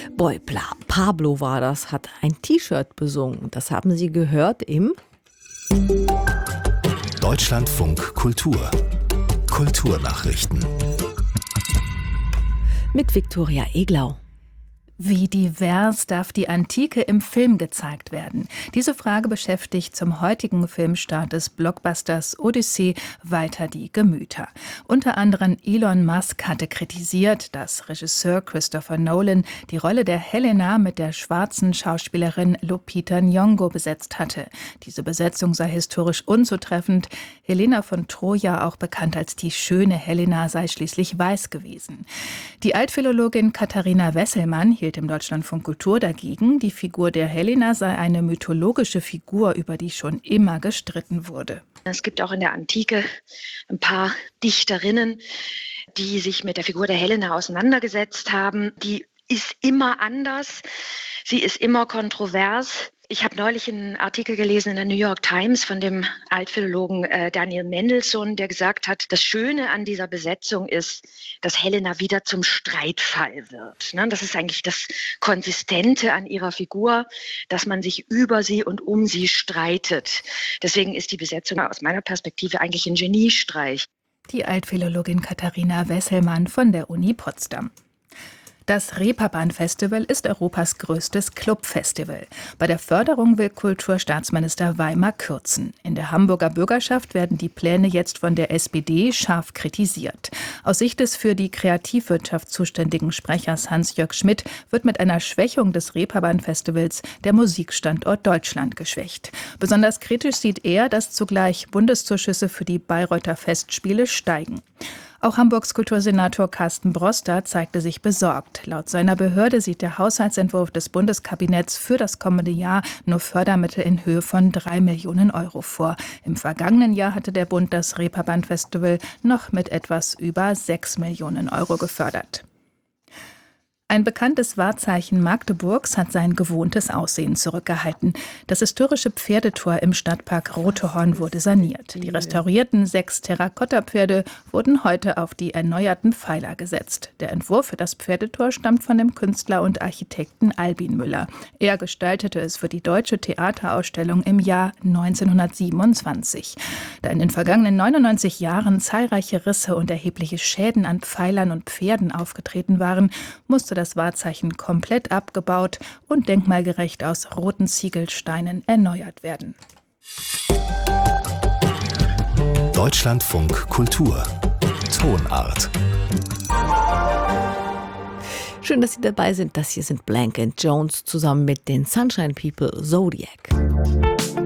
Boy, Pablo war das, hat ein T-Shirt besungen. Das haben Sie gehört im Deutschlandfunk Kultur. Kulturnachrichten. Mit Viktoria Eglau. Wie divers darf die Antike im Film gezeigt werden? Diese Frage beschäftigt zum heutigen Filmstart des Blockbusters Odyssee weiter die Gemüter. Unter anderem Elon Musk hatte kritisiert, dass Regisseur Christopher Nolan die Rolle der Helena mit der schwarzen Schauspielerin Lupita Nyong'o besetzt hatte. Diese Besetzung sei historisch unzutreffend. Helena von Troja, auch bekannt als die schöne Helena, sei schließlich weiß gewesen. Die Altphilologin Katharina Wesselmann hielt im Deutschlandfunk Kultur dagegen, die Figur der Helena sei eine mythologische Figur, über die schon immer gestritten wurde. Es gibt auch in der Antike ein paar Dichterinnen, die sich mit der Figur der Helena auseinandergesetzt haben. Die ist immer anders, sie ist immer kontrovers. Ich habe neulich einen Artikel gelesen in der New York Times von dem Altphilologen Daniel Mendelssohn, der gesagt hat, das Schöne an dieser Besetzung ist, dass Helena wieder zum Streitfall wird. Das ist eigentlich das Konsistente an ihrer Figur, dass man sich über sie und um sie streitet. Deswegen ist die Besetzung aus meiner Perspektive eigentlich ein Geniestreich. Die Altphilologin Katharina Wesselmann von der Uni Potsdam. Das Reeperbahn-Festival ist Europas größtes Clubfestival. Bei der Förderung will Kulturstaatsminister Weimar kürzen. In der Hamburger Bürgerschaft werden die Pläne jetzt von der SPD scharf kritisiert. Aus Sicht des für die Kreativwirtschaft zuständigen Sprechers Hans-Jörg Schmidt wird mit einer Schwächung des Reeperbahn-Festivals der Musikstandort Deutschland geschwächt. Besonders kritisch sieht er, dass zugleich Bundeszuschüsse für die Bayreuther Festspiele steigen. Auch Hamburgs Kultursenator Carsten Broster zeigte sich besorgt. Laut seiner Behörde sieht der Haushaltsentwurf des Bundeskabinetts für das kommende Jahr nur Fördermittel in Höhe von 3 Millionen Euro vor. Im vergangenen Jahr hatte der Bund das Reeperbahn-Festival noch mit etwas über 6 Millionen Euro gefördert. Ein bekanntes Wahrzeichen Magdeburgs hat sein gewohntes Aussehen zurückgehalten. Das historische Pferdetor im Stadtpark Rotehorn wurde saniert. Die restaurierten 6 Terrakotta-Pferde wurden heute auf die erneuerten Pfeiler gesetzt. Der Entwurf für das Pferdetor stammt von dem Künstler und Architekten Albin Müller. Er gestaltete es für die Deutsche Theaterausstellung im Jahr 1927. Da in den vergangenen 99 Jahren zahlreiche Risse und erhebliche Schäden an Pfeilern und Pferden aufgetreten waren, musste das Wahrzeichen komplett abgebaut und denkmalgerecht aus roten Ziegelsteinen erneuert werden. Deutschlandfunk Kultur. Tonart. Schön, dass Sie dabei sind. Das hier sind Blank & Jones zusammen mit den Sunshine People Zodiac.